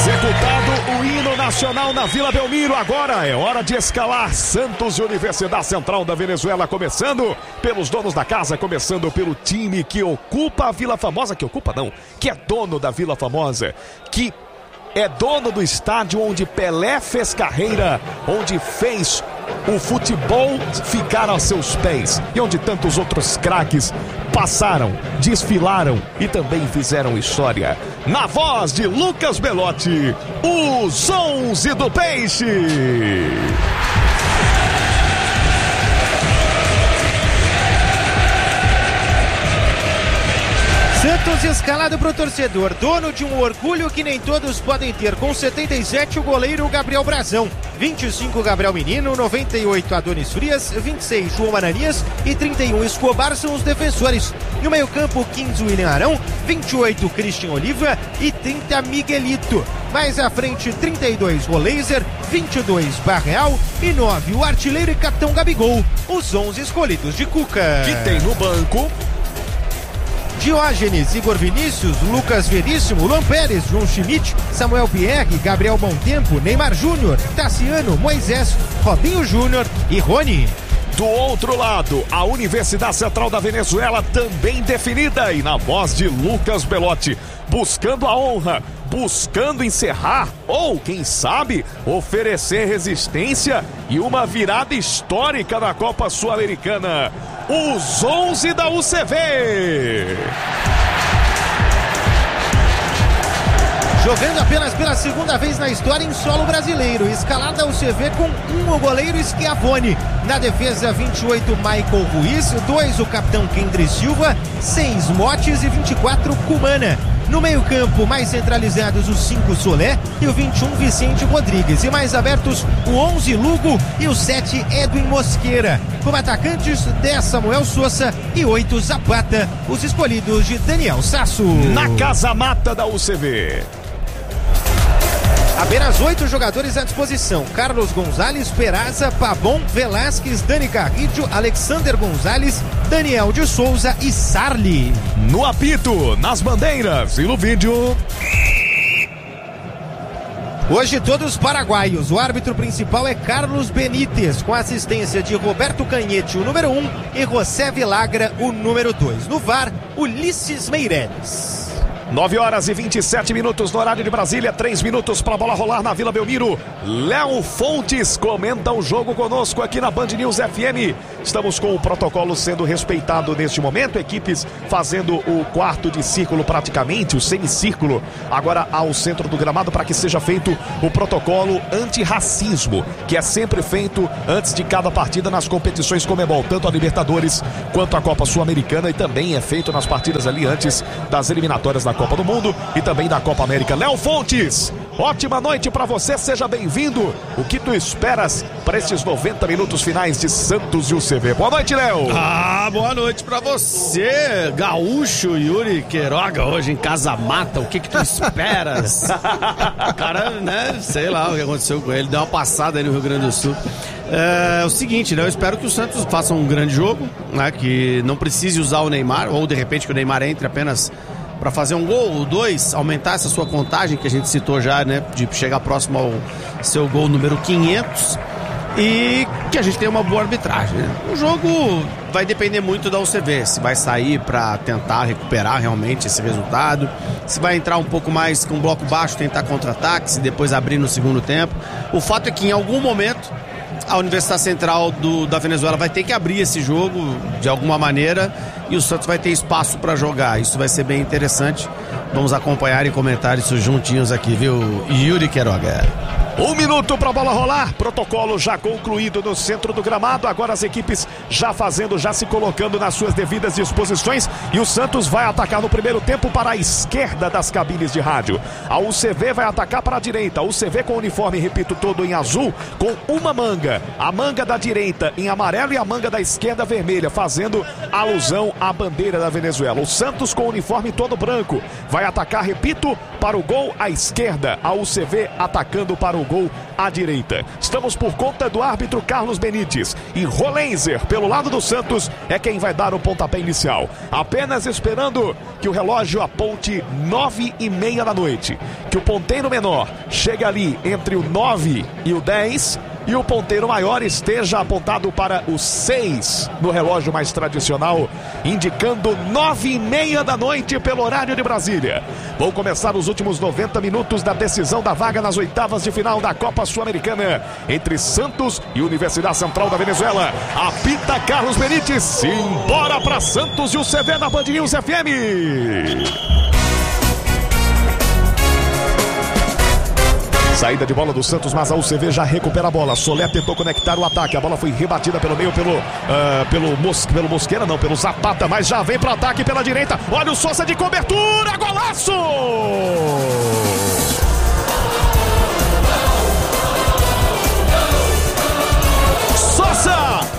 Executado o hino nacional na Vila Belmiro, agora é hora de escalar. Santos e Universidade Central da Venezuela, começando pelos donos da casa, começando pelo time que ocupa a Vila Famosa, que é dono da Vila Famosa, que é dono do estádio onde Pelé fez carreira, onde fez o futebol ficar aos seus pés e onde tantos outros craques passaram, desfilaram e também fizeram história. Na voz de Lucas Belotti, os 11 do Peixe. Santos escalado pro torcedor, dono de um orgulho que nem todos podem ter. Com 77, o goleiro Gabriel Brazão, 25, Gabriel Menino, 98, Adonis Frias, 26, João Ananias e 31, Escobar são os defensores. No meio campo, 15, William Arão, 28, Christian Oliva e 30, Miguelito. Mais à frente, 32, Roleiser, 22, Barreal e 9, o artilheiro e capitão Gabigol. Os 11 escolhidos de Cuca. Que tem no banco Diógenes, Igor Vinícius, Lucas Veríssimo, Luan Pérez, João Schmidt, Samuel Pierre, Gabriel Montempo, Neymar Júnior, Tassiano, Moisés, Robinho Júnior e Rony. Do outro lado, a Universidade Central da Venezuela também definida e na voz de Lucas Belotti, buscando a honra, buscando encerrar ou, quem sabe, oferecer resistência e uma virada histórica na Copa Sul-Americana. Os 11 da UCV. Jogando apenas pela segunda vez na história em solo brasileiro. Escalada UCV com o goleiro Schiavone. Na defesa, 28, Michael Ruiz. 2, o capitão Kendry Silva. 6, Motes e 24, Cumana. No meio campo, mais centralizados, os 5, Solé e o 21, Vicente Rodrigues. E mais abertos, o 11, Lugo e o 7, Edwin Mosqueira. Como atacantes, 10, Samuel Sousa e 8, Zapata. Os escolhidos de Daniel Sasso. Na casa mata da UCV. Apenas 8 jogadores à disposição: Carlos Gonzalez, Peraza, Pabon, Velasquez, Dani Carrillo, Alexander Gonzalez, Daniel de Souza e Sarli. No apito, nas bandeiras e no vídeo. Hoje todos paraguaios. O árbitro principal é Carlos Benítez, com assistência de Roberto Canhete, o número 1, e José Vilagra, o número 2. No VAR, Ulisses Meireles. 9 horas e 27 minutos no horário de Brasília, 3 minutos para a bola rolar na Vila Belmiro. Léo Fontes comenta o jogo conosco aqui na Band News FM. Estamos com o protocolo sendo respeitado neste momento, equipes fazendo o quarto de círculo praticamente, o semicírculo, agora ao centro do gramado para que seja feito o protocolo antirracismo, que é sempre feito antes de cada partida nas competições Conmebol, tanto a Libertadores quanto a Copa Sul-Americana, e também é feito nas partidas ali antes das eliminatórias da Copa do Mundo e também da Copa América. Léo Fontes, ótima noite para você, seja bem-vindo. O que tu esperas para estes 90 minutos finais de Santos e UCV? Boa noite, Léo. Boa noite para você, gaúcho Yuri Queiroga, hoje em Casa Mata. O que tu esperas? O cara, né, sei lá o que aconteceu com ele, deu uma passada aí no Rio Grande do Sul. É o seguinte, né, eu espero que o Santos faça um grande jogo, né, que não precise usar o Neymar, ou de repente que o Neymar entre apenas para fazer um gol ou dois, aumentar essa sua contagem que a gente citou já, né, de chegar próximo ao seu gol número 500, e que a gente tenha uma boa arbitragem, né? O jogo vai depender muito da UCV, se vai sair para tentar recuperar realmente esse resultado, se vai entrar um pouco mais com bloco baixo, tentar contra-ataques e depois abrir no segundo tempo. O fato é que em algum momento a Universidade Central da Venezuela vai ter que abrir esse jogo de alguma maneira e o Santos vai ter espaço para jogar. Isso vai ser bem interessante. Vamos acompanhar e comentar isso juntinhos aqui, viu, Yuri Queiroga? 1 minuto para a bola rolar, protocolo já concluído no centro do gramado, agora as equipes já se colocando nas suas devidas disposições, e o Santos vai atacar no primeiro tempo para a esquerda das cabines de rádio. A UCV vai atacar para a direita, a UCV com o uniforme, repito, todo em azul, com uma manga, a manga da direita em amarelo e a manga da esquerda vermelha, fazendo alusão à bandeira da Venezuela. O Santos com o uniforme todo branco vai atacar, repito, para o gol à esquerda, a UCV atacando para o gol à direita. Estamos por conta do árbitro Carlos Benites e Rolenzer, pelo lado do Santos, é quem vai dar o pontapé inicial. Apenas esperando que o relógio aponte 9h30 da noite, que o ponteiro menor chegue ali entre o 9 e o 10 e o ponteiro maior esteja apontado para o 6 no relógio mais tradicional, indicando 9h30 da noite pelo horário de Brasília. Vão começar os últimos 90 minutos da decisão da vaga nas oitavas de final da Copa Sul-Americana entre Santos e Universidade Central da Venezuela. Apita Carlos Benites, simbora para Santos e o CV na Band News FM. Saída de bola do Santos, mas a UCV já recupera a bola. Solé tentou conectar o ataque. A bola foi rebatida pelo meio pelo Mosqueira, não, pelo Zapata, mas já vem pro ataque pela direita. Olha o Sousa de cobertura, golaço! Sousa